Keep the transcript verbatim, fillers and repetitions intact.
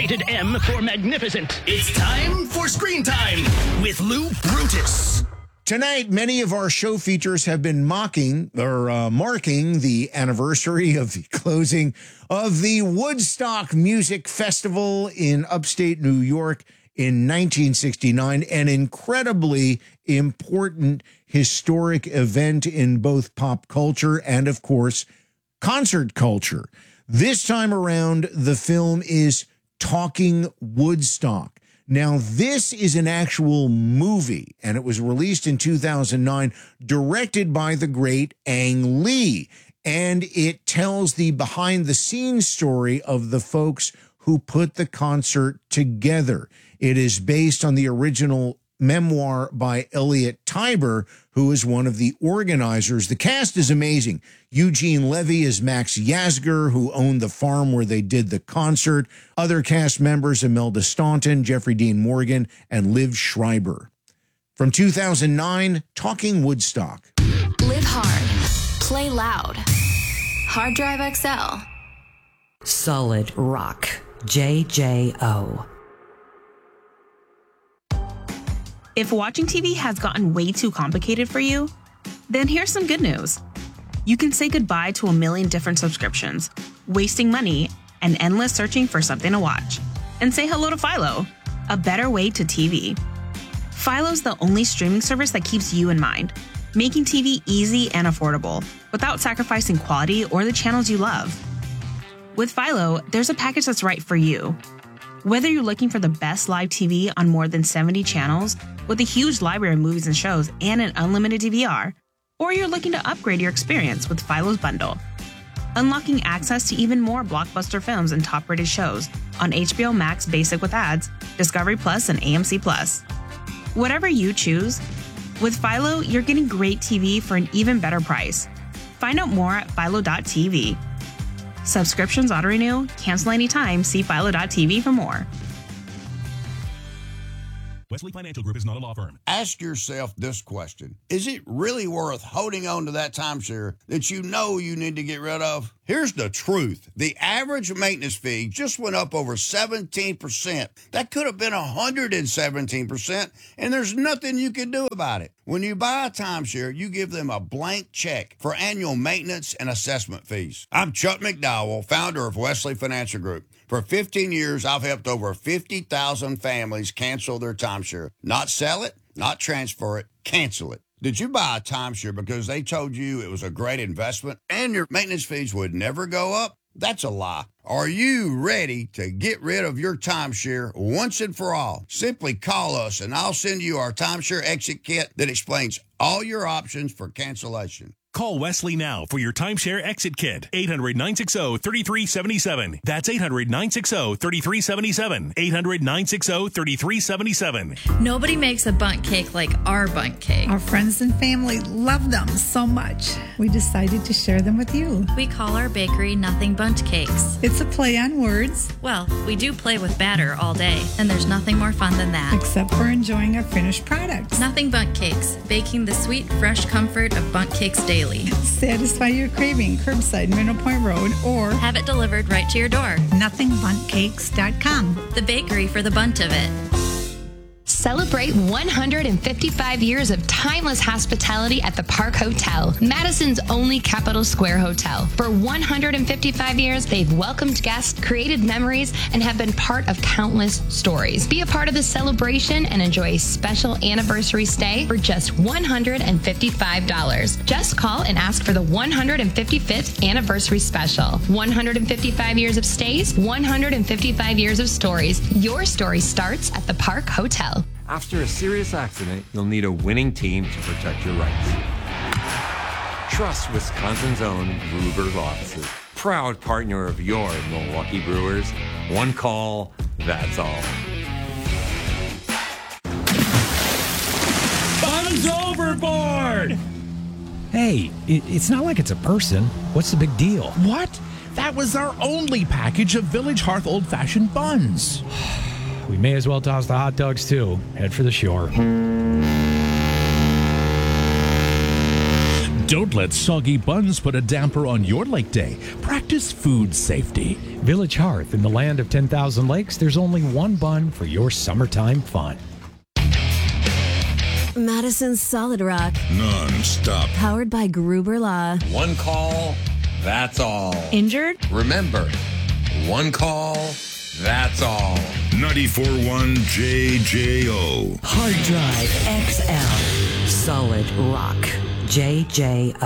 Rated M for magnificent. It's time for Screen Time with Lou Brutus. Tonight, many of our show features have been mocking or uh, marking the anniversary of the closing of the Woodstock Music Festival in upstate New York in nineteen sixty-nine, an incredibly important historic event in both pop culture and, of course, concert culture. This time around, the film is Talking Woodstock. Now, this is an actual movie, and it was released in two thousand nine, directed by the great Ang Lee, and it tells the behind-the-scenes story of the folks who put the concert together. It is based on the original memoir by Elliot Tiber, who is one of the organizers. The cast is amazing. Eugene Levy is Max Yasgur, who owned the farm where they did the concert. Other cast members, Imelda Staunton, Jeffrey Dean Morgan, and Liv Schreiber. From two thousand nine, Talking Woodstock. Live hard. Play loud. Hard Drive X L. Solid Rock. J J O. If watching T V has gotten way too complicated for you, then here's some good news. You can say goodbye to a million different subscriptions, wasting money, and endless searching for something to watch. And say hello to Philo, a better way to T V. Philo's the only streaming service that keeps you in mind, making T V easy and affordable without sacrificing quality or the channels you love. With Philo, there's a package that's right for you. Whether you're looking for the best live T V on more than seventy channels with a huge library of movies and shows and an unlimited D V R, or you're looking to upgrade your experience with Philo's bundle, unlocking access to even more blockbuster films and top-rated shows on H B O Max Basic with ads, Discovery Plus, and A M C Plus. Whatever you choose, with Philo, you're getting great T V for an even better price. Find out more at philo dot t v. Subscriptions auto-renew, cancel anytime, see philo dot t v for more. Wesley Financial Group is not a law firm. Ask yourself this question. Is it really worth holding on to that timeshare that you know you need to get rid of? Here's the truth. The average maintenance fee just went up over seventeen percent. That could have been one hundred seventeen percent, and there's nothing you can do about it. When you buy a timeshare, you give them a blank check for annual maintenance and assessment fees. I'm Chuck McDowell, founder of Wesley Financial Group. For fifteen years, I've helped over fifty thousand families cancel their timeshare. Not sell it, not transfer it, cancel it. Did you buy a timeshare because they told you it was a great investment and your maintenance fees would never go up? That's a lie. Are you ready to get rid of your timeshare once and for all? Simply call us and I'll send you our timeshare exit kit that explains all your options for cancellation. Call Wesley now for your timeshare exit kit. eight hundred, nine six zero, three three seven seven. That's eight hundred, nine six zero, three three seven seven. eight hundred, nine six zero, three three seven seven. Nobody makes a bundt cake like our bundt cake. Our friends and family love them so much. We decided to share them with you. We call our bakery Nothing Bundt Cakes. It's a play on words. Well, we do play with batter all day, and there's nothing more fun than that. Except for enjoying our finished products. Nothing Bundt Cakes, baking the sweet, fresh comfort of bundt cakes daily. Satisfy your craving, curbside, Middle Point Road, or have it delivered right to your door. nothing bundt cakes dot com. The bakery for the bunt of it. Celebrate one hundred fifty-five years of timeless hospitality at the Park Hotel, Madison's only Capitol Square hotel. For one hundred fifty-five years, they've welcomed guests, created memories, and have been part of countless stories. Be a part of the celebration and enjoy a special anniversary stay for just one hundred fifty-five dollars. Just call and ask for the one hundred fifty-fifth anniversary special. one hundred fifty-five years of stays, one hundred fifty-five years of stories. Your story starts at the Park Hotel. After a serious accident, you'll need a winning team to protect your rights. Trust Wisconsin's own Ruger's offices. Proud partner of your Milwaukee Brewers. One call, that's all. Buns overboard! Hey, it, it's not like it's a person. What's the big deal? What? That was our only package of Village Hearth old-fashioned buns. We may as well toss the hot dogs, too. Head for the shore. Don't let soggy buns put a damper on your lake day. Practice food safety. Village Hearth, in the land of ten thousand lakes, there's only one bun for your summertime fun. Madison's Solid Rock. Non-stop. Powered by Gruber Law. One call, that's all. Injured? Remember, one call, that's all. ninety-four point one J J O. Hard Drive X L. Solid Rock. J J O.